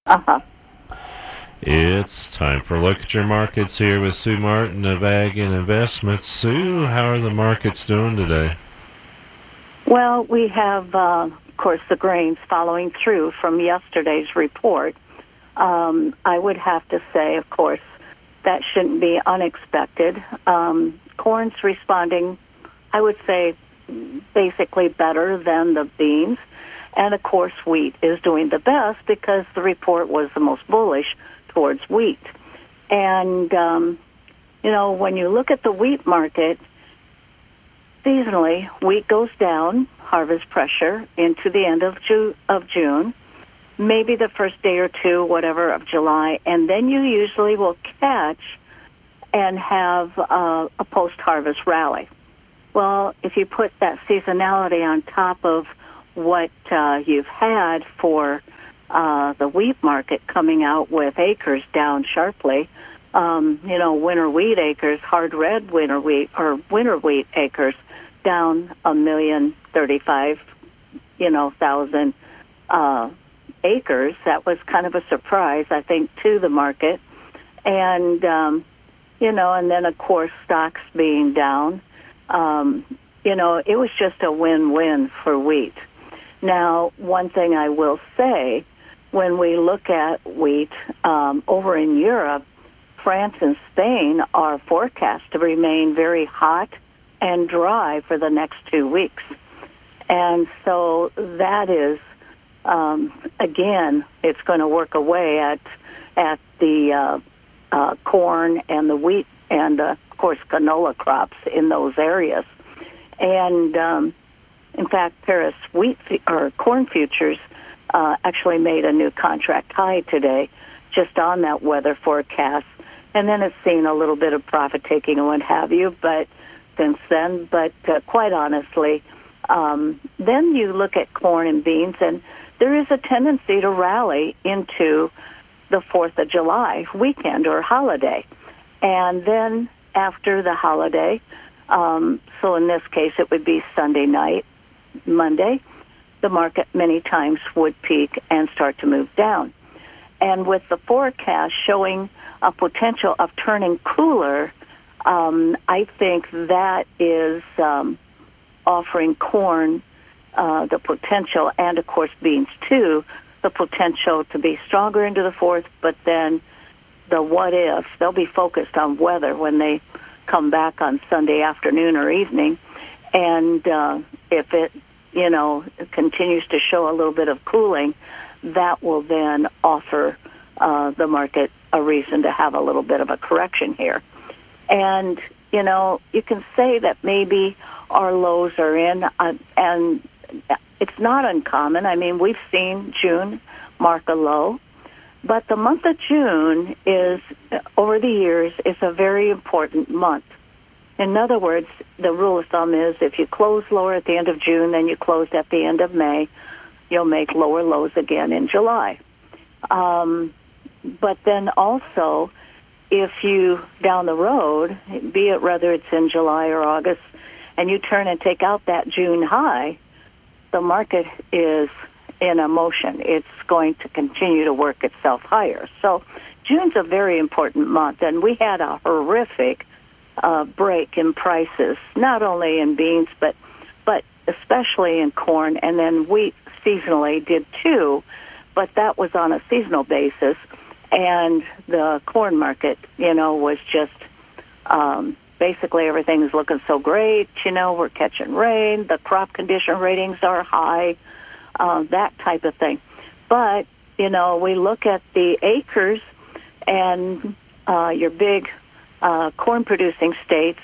Uh-huh. It's time for a look at your markets here with Sue Martin of Ag and Investments. Sue, how are the markets doing today? Well, we have, of course, the grains following through from yesterday's report. I would have to say, of course, that shouldn't be unexpected. Corn's responding, I would say, basically better than the beans. And, of course, wheat is doing the best because the report was the most bullish towards wheat. And, when you look at the wheat market, seasonally, wheat goes down, harvest pressure, into the end of June, maybe the first day or two, whatever, of July, and then you usually will catch and have a post-harvest rally. Well, if you put that seasonality on top of what you've had for the wheat market coming out with acres down sharply, winter wheat acres, hard red winter wheat or winter wheat acres down 1,035,000 thousand acres. That was kind of a surprise, I think, to the market. And and then of course stocks being down. It was just a win-win for wheat. Now, one thing I will say, when we look at wheat over in Europe, France and Spain are forecast to remain very hot and dry for the next 2 weeks. And so that is, again, it's going to work away at the corn and the wheat and, of course, canola crops in those areas. And, in fact, Paris corn futures actually made a new contract high today just on that weather forecast. And then it's seen a little bit of profit taking and what have you, but since then. But quite honestly, then you look at corn and beans, and there is a tendency to rally into the 4th of July weekend or holiday. And then after the holiday, so in this case it would be Sunday night, Monday, the market many times would peak and start to move down. And with the forecast showing a potential of turning cooler, I think that is offering corn the potential, and of course beans too, the potential to be stronger into the 4th, but then the what if, they'll be focused on weather when they come back on Sunday afternoon or evening. And if it, continues to show a little bit of cooling, that will then offer the market a reason to have a little bit of a correction here. And, you can say that maybe our lows are in, and it's not uncommon. I mean, we've seen June mark a low, but the month of June is, over the years, is a very important month. In other words, the rule of thumb is if you close lower at the end of June than you closed at the end of May, you'll make lower lows again in July. But then also, if you, down the road, be it whether it's in July or August, and you turn and take out that June high, the market is in a motion. It's going to continue to work itself higher. So June's a very important month, and we had a horrific break in prices, not only in beans, but especially in corn, and then wheat seasonally did too, but that was on a seasonal basis. And the corn market, was just basically everything's looking so great. We're catching rain. The crop condition ratings are high, that type of thing. But, we look at the acres and your big corn-producing states.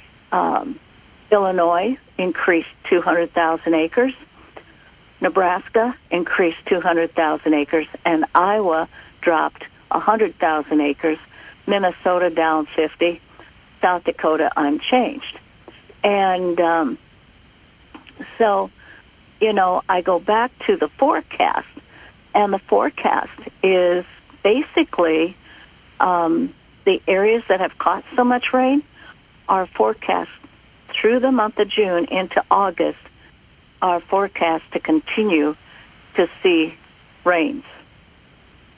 Illinois increased 200,000 acres. Nebraska increased 200,000 acres. And Iowa dropped 100,000 acres, Minnesota down 50, South Dakota unchanged. And so, I go back to the forecast, and the forecast is basically the areas that have caught so much rain are forecast through the month of June into August are forecast to continue to see rains.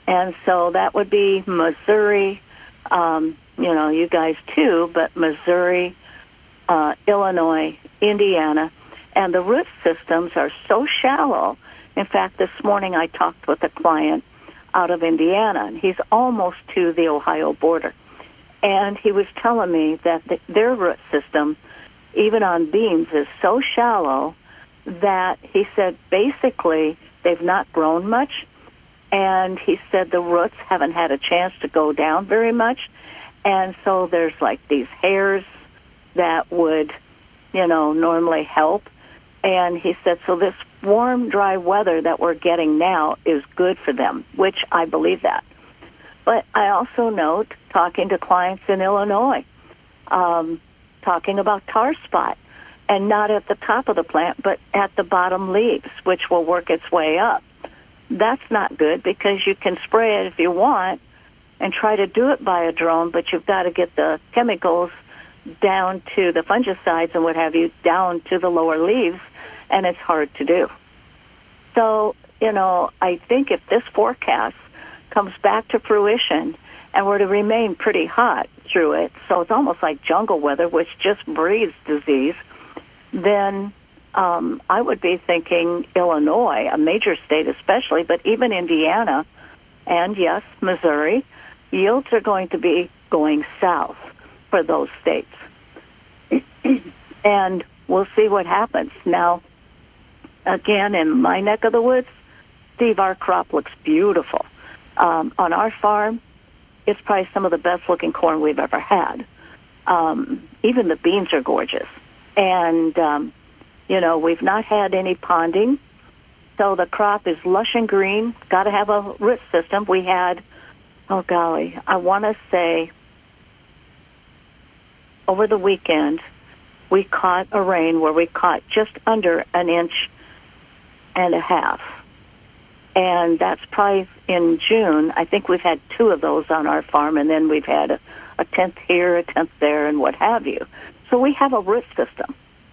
And so that would be Missouri, you guys too, but Missouri, Illinois, Indiana, and the root systems are so shallow. In fact, this morning I talked with a client out of Indiana, and he's almost to the Ohio border. And he was telling me that their root system, even on beans, is so shallow that he said basically they've not grown much. And he said the roots haven't had a chance to go down very much. And so there's like these hairs that would, normally help. And he said, so this warm, dry weather that we're getting now is good for them, which I believe that. But I also note, talking to clients in Illinois, talking about tar spot, and not at the top of the plant, but at the bottom leaves, which will work its way up. That's not good because you can spray it if you want and try to do it by a drone, but you've got to get the chemicals down to the fungicides and what have you, down to the lower leaves, and it's hard to do. So, I think if this forecast comes back to fruition and were to remain pretty hot through it, so it's almost like jungle weather, which just breeds disease, then I would be thinking Illinois, a major state especially, but even Indiana and, yes, Missouri, yields are going to be going south for those states. And we'll see what happens. Now, again, in my neck of the woods, Steve, our crop looks beautiful. On our farm, it's probably some of the best-looking corn we've ever had. Even the beans are gorgeous. And, we've not had any ponding, so the crop is lush and green. Got to have a root system. We had, oh, golly, I want to say over the weekend, we caught a rain where we caught just under 1.5 inches. And that's probably in June. I think we've had 2 of those on our farm, and then we've had a 10th here, a 10th there, and what have you. So we have a root system.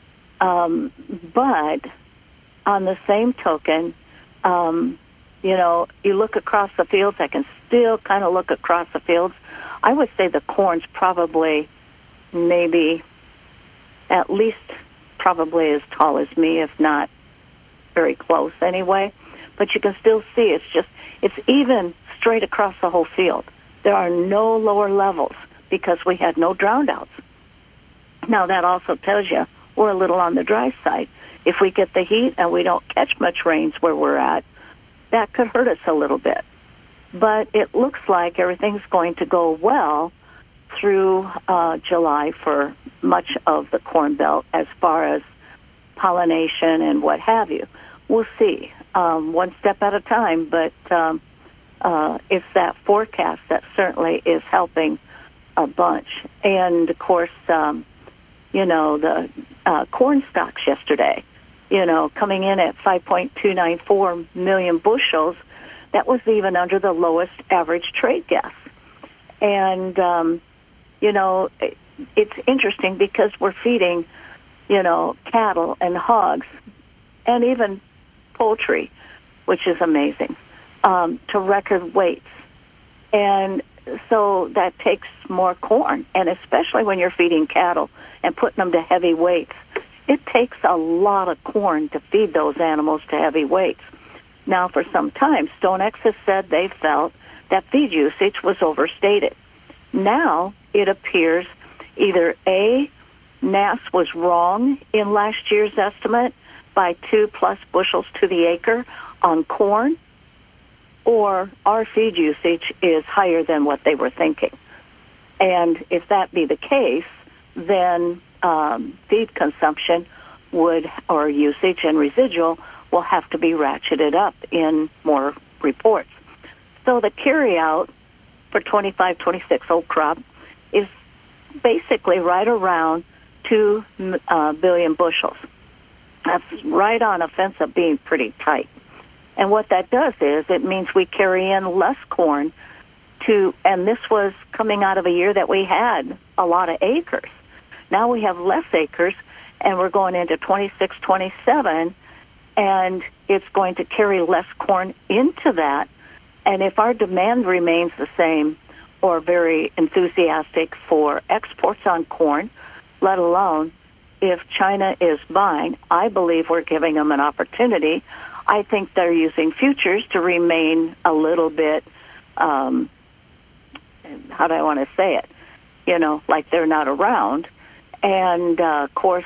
But on the same token, you look across the fields. I can still kind of look across the fields. I would say the corn's probably maybe at least probably as tall as me, if not very close anyway. But you can still see it's even straight across the whole field. There are no lower levels because we had no drowned outs. Now that also tells you we're a little on the dry side. If we get the heat and we don't catch much rains where we're at, that could hurt us a little bit. But it looks like everything's going to go well through July for much of the Corn Belt as far as pollination and what have you. We'll see, one step at a time, but it's that forecast that certainly is helping a bunch. And, of course, the corn stocks yesterday, coming in at 5.294 million bushels, that was even under the lowest average trade guess. And, it's interesting because we're feeding, cattle and hogs and even poultry, which is amazing, to record weights. And so that takes more corn. And especially when you're feeding cattle and putting them to heavy weights, it takes a lot of corn to feed those animals to heavy weights. Now, for some time, StoneX has said they felt that feed usage was overstated. Now, it appears either A, NASS was wrong in last year's estimate by 2+ bushels to the acre on corn, or our feed usage is higher than what they were thinking. And if that be the case, then feed consumption or usage and residual will have to be ratcheted up in more reports. So the carryout for 25-26 old crop is basically right around 2 billion bushels. That's right on a fence of being pretty tight. And what that does is it means we carry in less corn and this was coming out of a year that we had a lot of acres. Now we have less acres, and we're going into 26, 27, and it's going to carry less corn into that. And if our demand remains the same or very enthusiastic for exports on corn, let alone if China is buying, I believe we're giving them an opportunity. I think they're using futures to remain a little bit, how do I want to say it? Like they're not around. And, of course,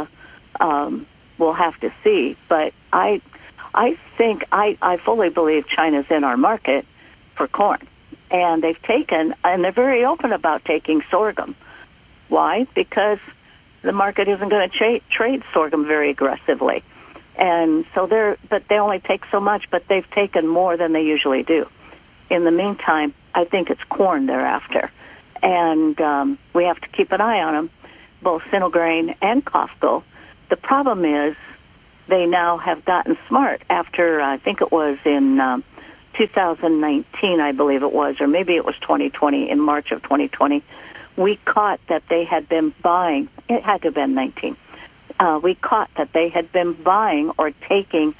we'll have to see. But I think I fully believe China's in our market for corn. And they've taken, and they're very open about taking sorghum. Why? Because the market isn't going to trade sorghum very aggressively. And so but they only take so much, but they've taken more than they usually do. In the meantime, I think it's corn they're after. And we have to keep an eye on them, both Centelgrain and COFCO. The problem is they now have gotten smart after, I think it was in 2019, I believe it was, or maybe it was 2020, in March of 2020, we caught that they had been buying, it had to have been 19, we caught that they had been buying or taking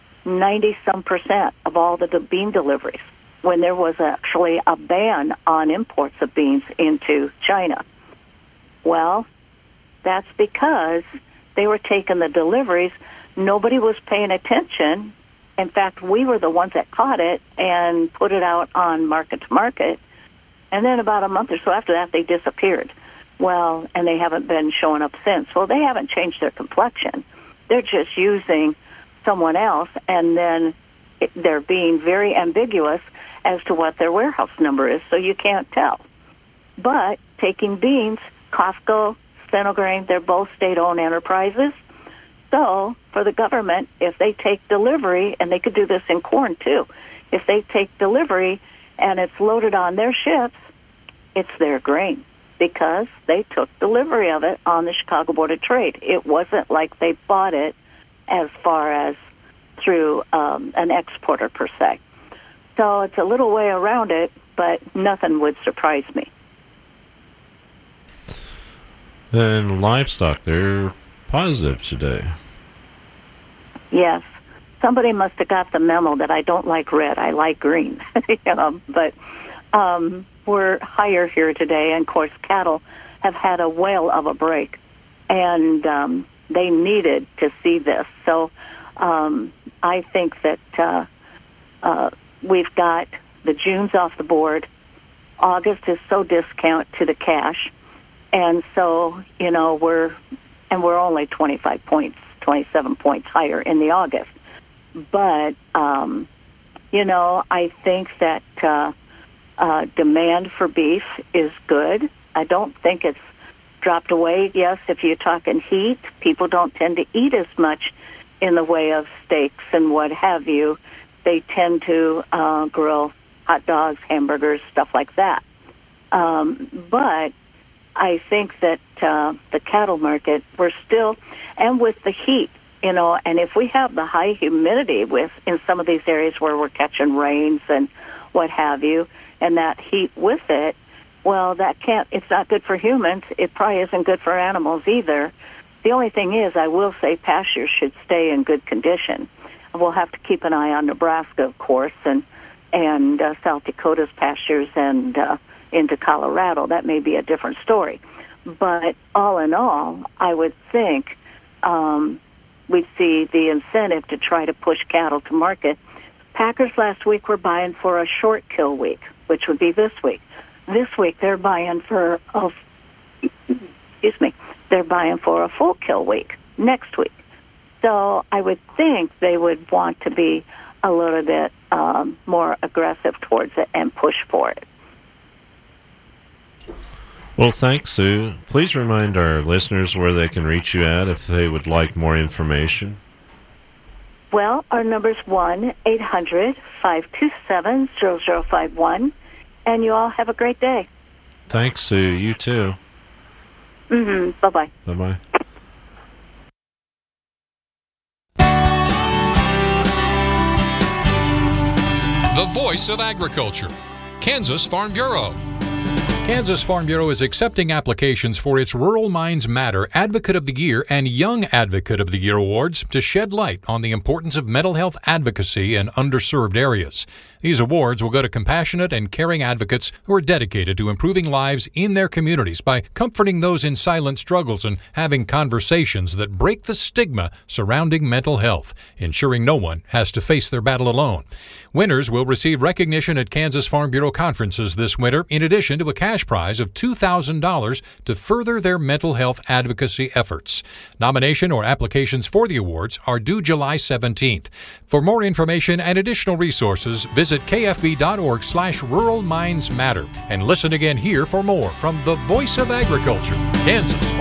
90-some% of all the bean deliveries when there was actually a ban on imports of beans into China. Well, that's because they were taking the deliveries. Nobody was paying attention. In fact, we were the ones that caught it and put it out on market to market. And then about a month or so after that, they disappeared. Well, and they haven't been showing up since. Well, they haven't changed their complexion. They're just using someone else, and then they're being very ambiguous as to what their warehouse number is, so you can't tell. But taking beans, COFCO, Centelgrain, they're both state-owned enterprises. So for the government, if they take delivery, and they could do this in corn too, if they take delivery and it's loaded on their ships, it's their grain because they took delivery of it on the Chicago Board of Trade. It wasn't like they bought it as far as through an exporter per se. So it's a little way around it, but nothing would surprise me. And livestock, they're positive today. Yes. Somebody must have got the memo that I don't like red, I like green. But we're higher here today, and of course cattle have had a whale of a break, and they needed to see this. So I think that we've got the Junes off the board. August is so discount to the cash, and so we're only 25 points, 27 points higher in the August. But I think that demand for beef is good. I don't think it's dropped away. Yes, if you're talking heat, people don't tend to eat as much in the way of steaks and what have you. They tend to grill hot dogs, hamburgers, stuff like that. But I think that the cattle market, we're still, and with the heat, and if we have the high humidity in some of these areas where we're catching rains and what have you, and that heat with it, well, it's not good for humans. It probably isn't good for animals either. The only thing is, I will say pastures should stay in good condition. We'll have to keep an eye on Nebraska, of course, and South Dakota's pastures and into Colorado. That may be a different story. But all in all, I would think we'd see the incentive to try to push cattle to market. Packers last week were buying for a short kill week, which would be this week. This week they're buying for they're buying for a full kill week next week. So I would think they would want to be a little bit more aggressive towards it and push for it. Well, thanks, Sue. Please remind our listeners where they can reach you at if they would like more information. Well, our number's 1-800-527-0051, and you all have a great day. Thanks, Sue. You too. Bye-bye. Bye-bye. The Voice of Agriculture, Kansas Farm Bureau. Kansas Farm Bureau is accepting applications for its Rural Minds Matter Advocate of the Year and Young Advocate of the Year awards to shed light on the importance of mental health advocacy in underserved areas. These awards will go to compassionate and caring advocates who are dedicated to improving lives in their communities by comforting those in silent struggles and having conversations that break the stigma surrounding mental health, ensuring no one has to face their battle alone. Winners will receive recognition at Kansas Farm Bureau conferences this winter, in addition to a cash prize of $2,000 to further their mental health advocacy efforts. Nomination or applications for the awards are due July 17th. For more information and additional resources, visit kfb.org/Rural Minds Matter and listen again here for more from the Voice of Agriculture, Kansas